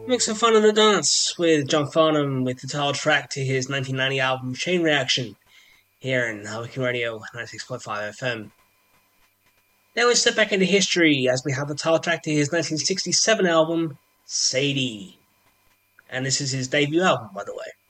Mix of fun in the dance with John Farnham with the title track to his 1990 album Chain Reaction here in Hurricane Radio 96.5 FM. Now we step back into history as we have the title track to his 1967 album Sadie. And this is his debut album, by the way.